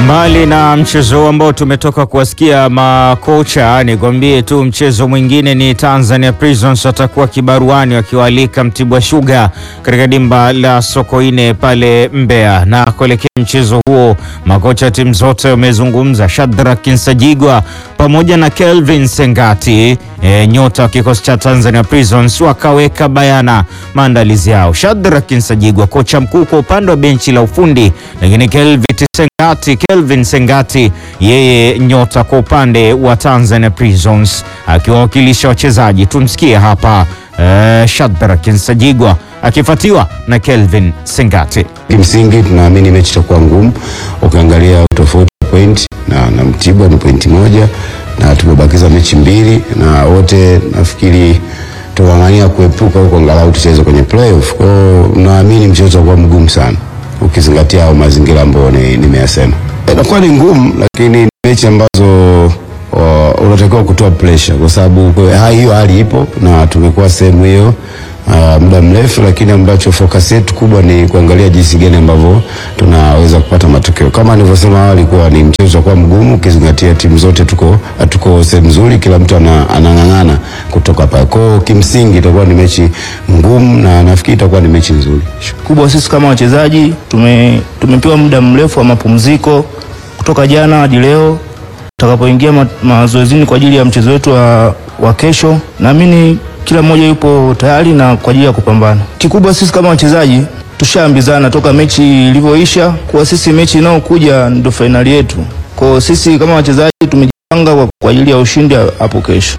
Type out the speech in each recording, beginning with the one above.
Mbali na mchezo ambao tumetoka kuwasikia makocha, nikwambie tu mchezo mwingine ni Tanzania Prisons watakuwa kibaruani wakiwaalika Mtibwa Sugar katika dimba la Sokoine pale Mbeya. Na kuelekea mchezo huo, makocha timu zote wamezungumza. Shadrack Nsajigwa pamoja na Kelvin Sengati, nyota wa kikosi cha Tanzania Prisons, wakaweka bayana maandalizi yao. Shadrack Nsajigwa kocha mkuu kwa upande wa benchi la ufundi, lakini Kelvin Sengati yeye nyota kwa upande wa Tanzania Prisons akiwawakilisha wachezaji. Tumsikie hapa Shadrack Nsajigwa akifuatiwa na Kelvin Sengati. Kimsingi tunaamini mechi itakuwa ngumu. Ukiangalia tofauti point na Mtibwa ni pointi moja na tumebakiza mechi mbili, na wote nafikiri tunaangania kuepuka huko angalau tucheze kwenye playoff. Kwa hiyo naamini mchezo utakuwa mgumu sana ukizingatia au mazingira ambayo nimeyasema. Inakuwa ni ngumu, lakini mechi ambazo unatakiwa kutoa pressure kwa sababu hiyo hali ipo na tumekuwa sehemu hiyo muda mrefu, lakini ambacho focus yetu kubwa ni kuangalia jinsi gani ambavyo tunaweza kupata matokeo. Kama nilivyosema awali, kuwa ni mchezo kwa mgumu ukizingatia timu zote tuko sehemu nzuri, kila mtu anang'ang'ana kutoka pale. Kwa kimsingi itakuwa ni mechi ngumu na nafikiri itakuwa ni mechi nzuri. Kubwa sisi kama wachezaji tumepewa muda mrefu wa mapumziko kutoka jana hadi leo tutakapoingia mazoezini kwa ajili ya mchezo wetu wa kesho. Naamini kila mmoja yupo tayari na kwa ajili ya kupambana. Kikubwa sisi kama wachezaji tushaambizana toka mechi ilivyoisha kuwa sisi mechi inayokuja ndio finali yetu. Kwa sisi kama wachezaji tumejipanga kwa ajili ya ushindi hapo kesho.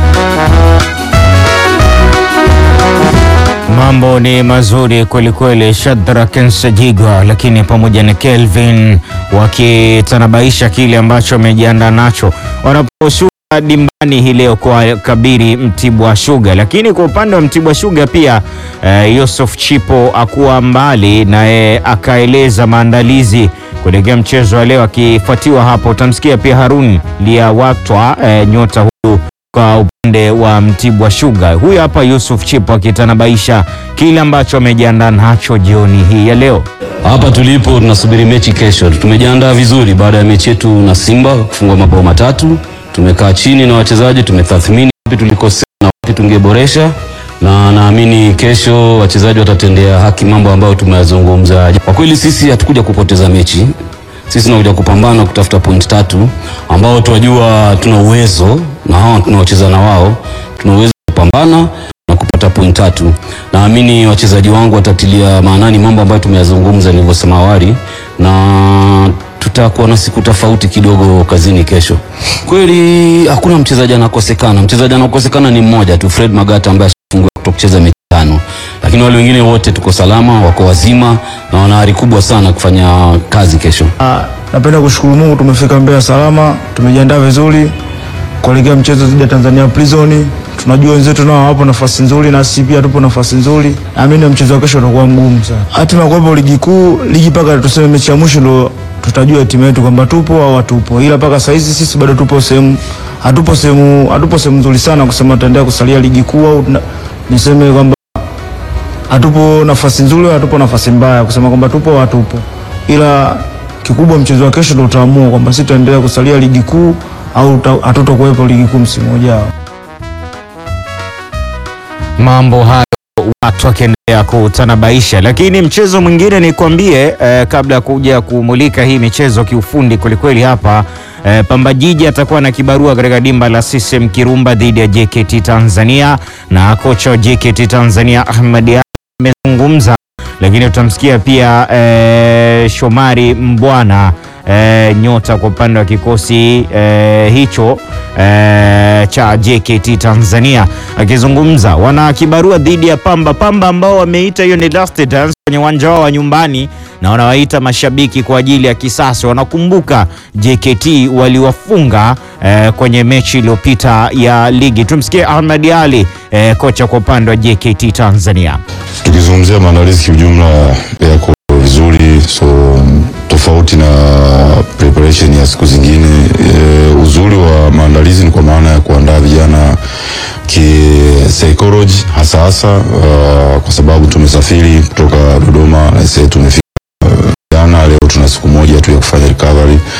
Mambo ni mazuri kweli kweli. Shadrack Nsajigwa lakini pamoja na Kelvin wakitanabaisha kile ambacho wamejiandaa nacho wanaposhuka dimbani hii leo kwa kabiri Mtibwa Sugar. Lakini kwa upande wa Mtibwa Sugar pia Yusuf Chipo akuwa mbali naye akaeleza maandalizi kuelekea mchezo wa leo, akifuatiwa hapo utamsikia pia Harun Liawatwa, nyota huyu kwa upande wa Mtibwa Sugar. Huyu hapa Yusuf Chipo akitanabaisha kile ambacho amejiandaa nacho jioni hii ya leo. Hapa tulipo tunasubiri mechi kesho. Tumejiandaa vizuri baada ya mechi yetu na Simba kufungwa mabao matatu. Tumekaa chini na wachezaji, tumetathmini wapi tulikosea na wapi tungeboresha, na naamini kesho wachezaji watatendea haki mambo ambayo tumeyazungumza. Kwa kweli sisi hatukuja kupoteza mechi. Sisi tunakuja kupambana kutafuta point 3 ambao tunajua tuna uwezo na hao tunaocheza na wao tuna uwezo kupambana na kupata point 3. Naamini wachezaji wangu watatilia maanani mambo ambayo tumeyazungumza nilivyosema awali, na tutakuwa na siku tofauti kidogo kazini kesho. Kweli hakuna mchezaji anakosekana. Mchezaji anakosekana ni mmoja tu, Fred Magata ambaye ashafungwa kutokucheza mechi 5. Lakini wale wengine wote tuko salama, wako wazima na wana hari kubwa sana kufanya kazi kesho. Napenda kushukuru Mungu tumefika Mbeya salama, tumejiandaa vizuri kuelekea mchezo dhidi ya Tanzania Prison. Tunajua wenzetu nao hapo nafasi nzuri na sisi pia tupo nafasi nzuri. Naamini mchezo wa kesho utakuwa mgumu sana. Hatima kwa ligi kuu, ligi paka tuseme mechi ya mwisho ndo tutajua timu yetu kwamba tupo au hatupo. Ila paka sasa hizi sisi bado tupo sehemu hatupo sehemu nzuri sana kusema tutaendelea kusalia ligi kuu, au niseme kwamba hatupo nafasi nzuri au hatupo nafasi mbaya kusema kwamba tupo au hatupo. Ila kikubwa mchezo wa kesho ndio utaamua kwamba sisi tutaendelea kusalia ligi kuu au hatutokuwepo ligi kuu msimu ujao. Mambo hayo watu wakiendelea kutanabaisha, lakini mchezo mwingine nikwambie, kabla ya kuja kumulika hii michezo kiufundi kwelikweli hapa, Pamba Jiji atakuwa na kibarua katika dimba la CCM Kirumba dhidi ya JKT Tanzania, na kocha wa JKT Tanzania Ahmed Ali amezungumza, lakini utamsikia pia Shomari Mbwana, nyota kwa upande wa kikosi hicho cha JKT Tanzania akizungumza. Wana kibarua dhidi ya Pamba ambao wameita hiyo ni last dance kwenye uwanja wao wa nyumbani, na wanawaita mashabiki kwa ajili ya kisasi. Wanakumbuka JKT waliwafunga kwenye mechi iliyopita ya ligi. Tumsikie Ahmed Ali, kocha kwa upande wa JKT Tanzania. Tukizungumzia maandalizi kiujumla yako vizuri, so tofauti na preparation ya siku zingine. Uzuri wa maandalizi ni kwa maana ya kuandaa vijana psychology hasa kwa sababu tumesafiri kutoka Dodoma na sasa tumefika jana. Leo tuna siku moja tu ya kufanya recovery,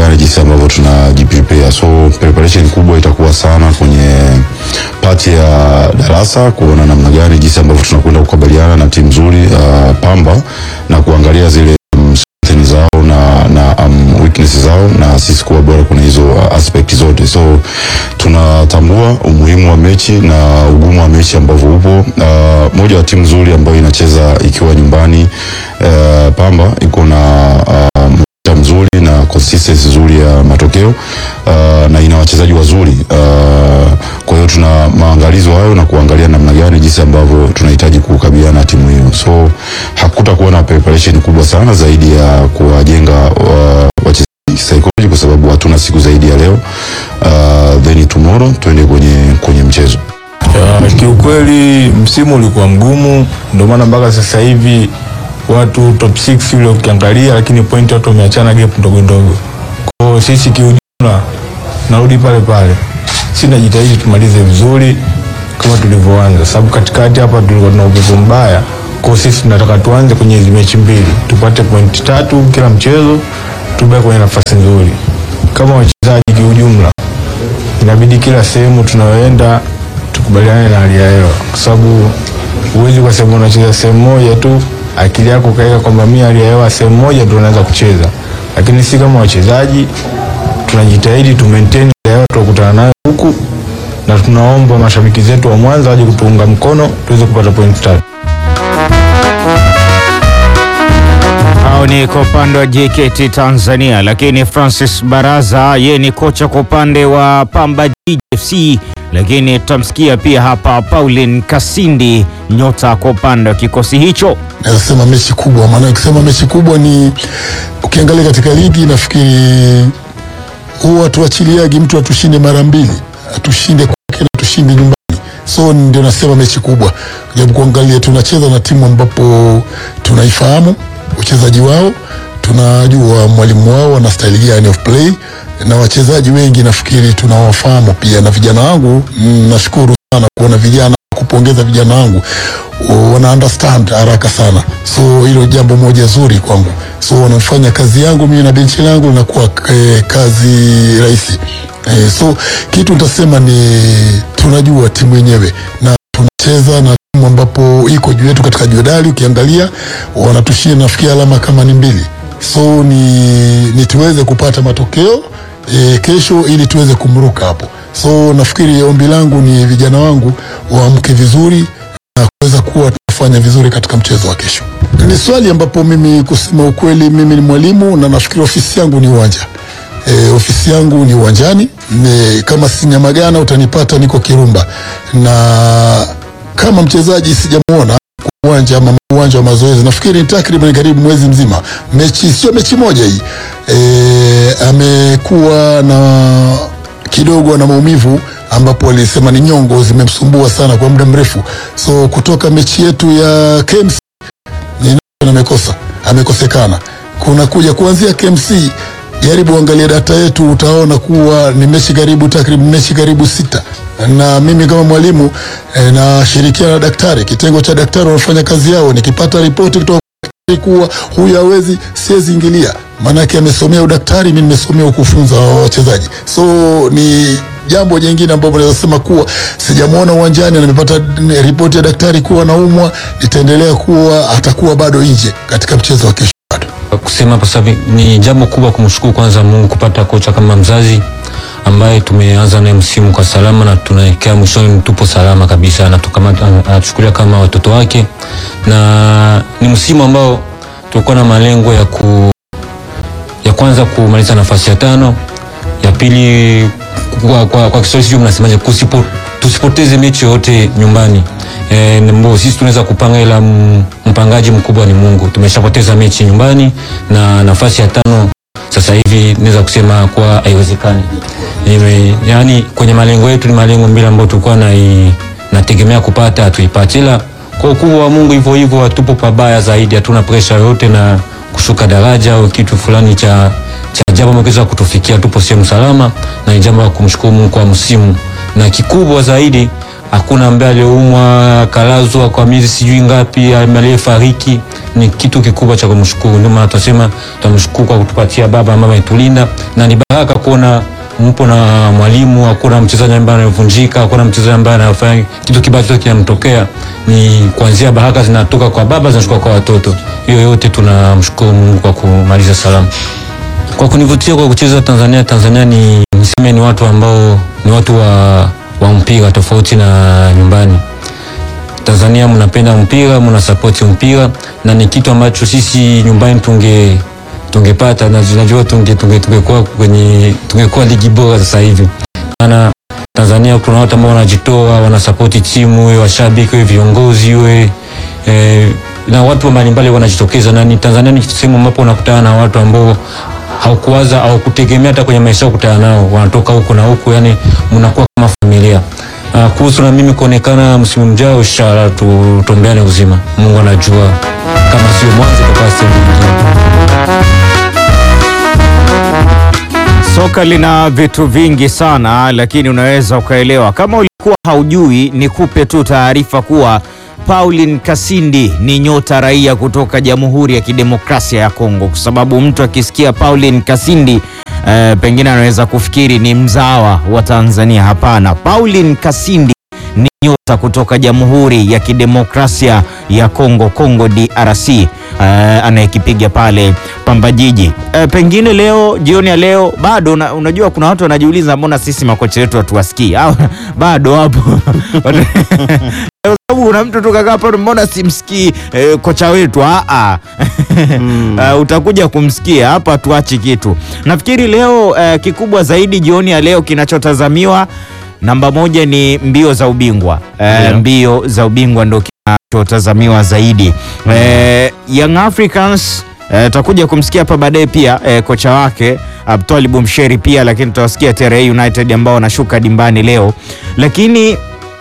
tukubaliane jinsi ambavyo tunajiprepare. So preparation kubwa itakuwa sana kwenye pati ya darasa, kuona namna gani jinsi ambavyo tunakwenda kukabiliana na timu nzuri Pamba, na kuangalia zile strengths zao na weaknesses zao, na sisi kuwa bora kwenye hizo aspect zote. So tunatambua umuhimu wa mechi na ugumu wa mechi ambavyo upo. Moja wa timu nzuri ambayo inacheza ikiwa nyumbani, Pamba iko na mzuri na consistency nzuri ya matokeo, na ina wachezaji wazuri. Kwa hiyo tuna maangalizo hayo na kuangalia namna gani jinsi ambavyo tunahitaji kukabiliana na timu hiyo. So hakutakuwa na preparation kubwa sana zaidi ya kuwajenga wachezaji psychology, kwa sababu hatuna siku zaidi ya leo. Then tomorrow tuende kwenye mchezo. Kiukweli msimu ulikuwa mgumu, ndio maana mpaka sasa hivi watu top 6 yule ukiangalia, lakini point watu wameachana gap ndogo ndogo. Kwa sisi kiujumla narudi pale. Sina jitahidi tumalize vizuri kama tulivyoanza, sababu katikati hapa tulikuwa tuna upepo mbaya. Kwa sisi tunataka tuanze kwenye hizo mechi mbili tupate point 3 kila mchezo, tubaki kwenye nafasi nzuri. Kama wachezaji kiujumla inabidi kila sehemu tunayoenda tukubaliane na hali ya hewa, kwa sababu huwezi kwa sababu unacheza sehemu moja tu akili yako kaeka kwamba mimi hali ya hewa sehemu moja ndio unaanza kucheza. Lakini si kama wachezaji tunajitahidi tu maintain hewa tukutana nayo huku, na tunaomba mashabiki zetu wa Mwanza waje kutuunga mkono tuweze kupata point 3. Hao ni kwa upande wa JKT Tanzania, lakini Francis Baraza yeye ni kocha kwa upande wa Pamba FC, lakini tutamsikia pia hapa Pauline Kasindi, nyota kwa upande wa kikosi hicho. Nasema mechi kubwa, maana ukisema mechi kubwa ni ukiangalia katika ligi, nafikiri huwa tuachiliagi mtu atushinde mara mbili, atushinde kwake na tushinde nyumbani. So ndio nasema mechi kubwa. Japo kuangalia tunacheza na timu ambapo tunaifahamu uchezaji wao, tunajua mwalimu wao na style gani of play, na wachezaji wengi nafikiri tunawafahamu pia, na vijana wangu nashukuru sana kuona vijana, kupongeza vijana wangu wana understand haraka sana. So hilo jambo moja zuri kwangu. So wanafanya kazi yangu mimi na benchi langu linakuwa kazi rahisi. So kitu nitasema ni tunajua timu yenyewe na tunacheza na timu ambapo iko juu yetu katika jedwali. Ukiangalia wanatushinda nafikia alama kama ni 2. So ni tuweze kupata matokeo kesho ili tuweze kumruka hapo. So nafikiri ombi langu ni vijana wangu waamke vizuri na kuweza kuwa tufanya vizuri katika mchezo wa kesho. Ni swali ambapo mimi kusema ukweli mimi ni mwalimu na nafikiri ofisi yangu ni uwanja. Ofisi yangu ni uwanjani. Kama si Nyamagana utanipata niko Kirumba, na kama mchezaji sijamuona kwa uwanja ama uwanja wa mazoezi nafikiri takriban karibu mwezi mzima. Mechi sio mechi moja hii. Amekuwa na kidogo na maumivu ambapo alisema ni nyongo zimemsumbua sana kwa muda mrefu. So kutoka mechi yetu ya KMC amekosekana. Kuna kuja kuanzia KMC, jaribu angalia data yetu utaona kuwa ni mechi karibu 6. Na mimi kama mwalimu na shirikiana na daktari, kitengo cha daktari wanafanya kazi yao. Nikipata ripoti kutoka kuwa huyu hawezi, siwezi ingilia, maana yake amesomea udaktari, mimi nimesomea kufunza wachezaji. So ni jambo jingine ambalo naweza sema kuwa sijamuona uwanjani na nimepata ripoti ya daktari kuwa naumwa, nitaendelea kuwa atakuwa bado nje katika mchezo wa kesho. Kusema kwa sababu ni jambo kubwa kumshukuru kwanza Mungu kupata kocha kama mzazi ambaye tumeanza na msimu kwa salama na tunaelekea mwishoni tupo salama kabisa, na anachukulia kama watoto wake, na ni msimu ambao tulikuwa na malengo ya kwanza kumaliza nafasi ya 5, ya pili kwa Kiswahili mnasemaje, tusipoteze mechi yote nyumbani. Sisi tunaweza kupanga, ila mpangaji mkubwa ni Mungu. Tumeshapoteza mechi nyumbani na nafasi ya 5 sasa hivi naweza kusema kwa haiwezekani. Yani kwenye malengo yetu ni malengo mbili ambayo tulikuwa nategemea kupata atuipate, ila kwa ukubwa wa Mungu hivyo hivyo tupo pabaya zaidi, hatuna pressure yote na kushuka daraja au kitu fulani cha jambo mweza kutufikia, tupo sehemu salama na ni jambo la kumshukuru Mungu kwa msimu. Na kikubwa zaidi hakuna ambaye aliyeumwa kalazwa kwa miezi sijui ngapi, aliyefariki. Ni kitu kikubwa cha kumshukuru. Ndio maana tunasema tunamshukuru kwa kutupatia baba ambaye ametulida, na ni baraka kuona mpo na mwalimu, hakuna mchezaji ambaye anavunjika, hakuna mchezaji ambaye anafanya kitu kibaya kinamtokea. Ni kuanzia baraka zinatoka kwa baba zinashuka kwa watoto. Hiyo yote tunamshukuru Mungu kwa kumaliza salama. Kwa kunivutia kwa kucheza Tanzania, Tanzania ni niseme ni watu ambao ni watu wa mpira tofauti na nyumbani. Tanzania mnapenda mpira, mna support mpira, na ni kitu ambacho sisi nyumbani tungepata, na tunajua tungekuwa ligi bora sasa hivi. Maana Tanzania kuna watu ambao wanajitoa, wana support timu, washabiki, viongozi, na watu mbalimbali wanajitokeza, na ni Tanzania ni sehemu ambapo unakutana na watu ambao haukuwaza au kutegemea hata kwenye maisha kukutana nao, wanatoka huko na huko, yani mnakuwa kama familia. Kuhusu na mimi kuonekana msimu mjao, inshallah tuombeane uzima. Mungu anajua kama sio mwanzo kwa sasa. Soka lina vitu vingi sana, lakini unaweza ukaelewa. Kama ulikuwa haujui, nikupe tu taarifa kuwa Pauline Kasindi ni nyota raia kutoka Jamhuri ya Kidemokrasia ya Kongo, kwa sababu mtu akisikia Pauline Kasindi pengine anaweza kufikiri ni mzawa wa Tanzania. Hapana, Pauline Kasindi ni nyota kutoka Jamhuri ya Kidemokrasia ya Kongo, Kongo DRC, anayekipiga pale Pamba Jiji. Pengine leo jioni ya leo bado unajua kuna watu wanajiuliza mbona sisi makocha wetu hatuwasikii. Bado hapo. Sababu kuna mtu tukakaa pale, mbona simsikii kocha wetu? Utakuja kumsikia hapa, tuachi kitu. Nafikiri leo kikubwa zaidi jioni ya leo kinachotazamiwa namba moja ni mbio za ubingwa. Mbio za ubingwa ndio kinachotazamiwa zaidi. Young Africans tutakuja kumsikia hapa baadaye pia kocha wake Abdul Bumsheri pia, lakini tutawasikia TRA United ambao wanashuka dimbani leo. Lakini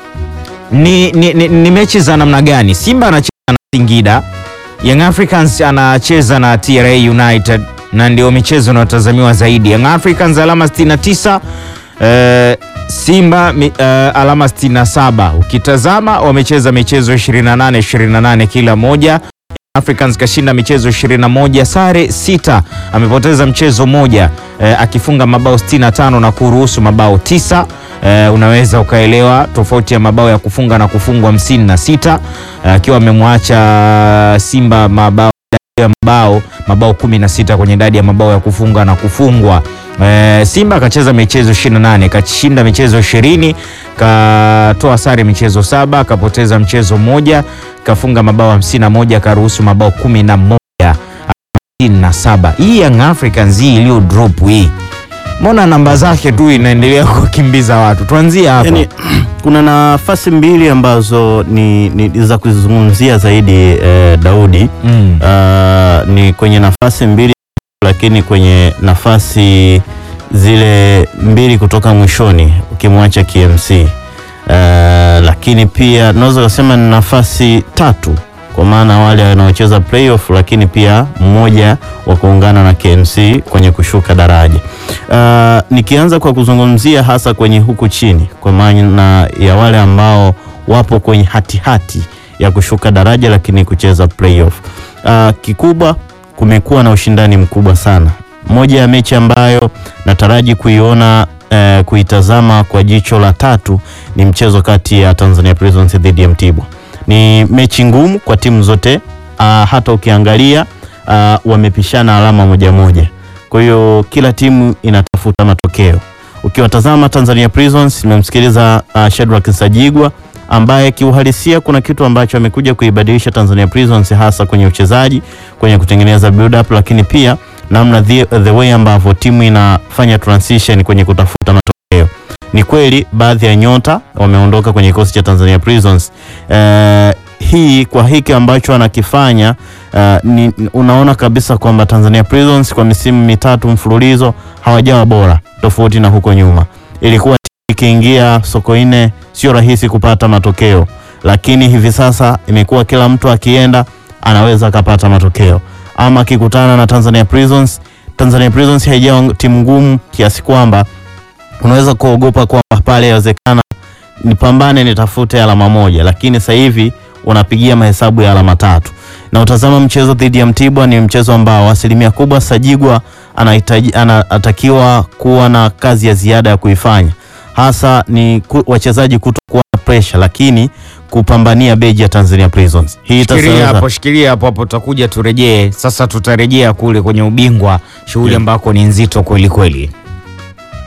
ni mechi za namna gani? Simba anacheza na Singida, Young Africans anacheza na TRA United, na ndio michezo inayotazamiwa zaidi. Young Africans alama 69, Simba alama 67. Ukitazama wamecheza michezo 28 kila moja. Africans kashinda michezo 21, sare 6, amepoteza mchezo moja, akifunga mabao 65 na kuruhusu mabao 9. Unaweza ukaelewa tofauti ya mabao ya kufunga na kufungwa 56, akiwa amemwacha Simba mabao 16 kwenye idadi ya mabao ya kufunga na kufungwa. Simba kacheza michezo 28, kashinda michezo 20, katoa sare michezo 7, kapoteza mchezo moja, kafunga mabao 51, karuhusu mabao 11. Hii Young Africans hii iliyo drop hii, mbona namba zake tu inaendelea kukimbiza watu? Tuanzie hapa. Yani, kuna nafasi mbili ambazo ni za kuzungumzia zaidi Daudi. Ni kwenye nafasi mbili, lakini kwenye nafasi zile mbili kutoka mwishoni ukimwacha KMC, lakini pia naweza kusema ni nafasi tatu kwa maana wale wanaocheza playoff, lakini pia mmoja wa kuungana na KMC kwenye kushuka daraja. Nikianza kwa kuzungumzia hasa kwenye huku chini, kwa maana ya wale ambao wapo kwenye hatihati ya kushuka daraja lakini kucheza playoff. Kikubwa kumekuwa na ushindani mkubwa sana. Moja ya mechi ambayo nataraji kuiona kuitazama kwa jicho la tatu ni mchezo kati ya Tanzania Prisons dhidi ya Mtibwa. Ni mechi ngumu kwa timu zote, hata ukiangalia wamepishana alama moja. Kwa hiyo kila timu inatafuta matokeo. Ukiwatazama Tanzania Prisons, nimemsikiliza Shadrack Nsajigwa ambaye kiuhalisia kuna kitu ambacho amekuja kuibadilisha Tanzania Prisons, hasa kwenye uchezaji, kwenye kutengeneza build up, lakini pia namna the way ambavyo timu inafanya transition kwenye kutafuta matokeo. Ni kweli baadhi ya nyota wameondoka kwenye kikosi cha Tanzania Prisons. Hii kwa hiki ambacho anakifanya, unaona kabisa kwamba Tanzania Prisons kwa misimu mitatu mfululizo hawajawa bora, tofauti na huko nyuma. Ilikuwa ikiingia Sokoine sio rahisi kupata matokeo, lakini hivi sasa imekuwa kila mtu akienda anaweza kupata matokeo. Ama kikutana na Tanzania Prisons haijawa timu ngumu kiasi kwamba unaweza kuogopa kwamba pale inawezekana nipambane nitafute alama moja, lakini sasa hivi unapigia mahesabu ya alama 3. Na utazama mchezo dhidi ya Mtibwa ni mchezo ambao asilimia kubwa Sajigwa anatakiwa kuwa na kazi ya ziada ya kuifanya, hasa ni wachezaji kutokuwa na pressure, lakini kupambania beji ya Tanzania Prisons. Hii Shikilia hapo tutakuja turejee. Sasa tutarejea kule kwenye ubingwa, shughuli ambako ni nzito kweli kweli.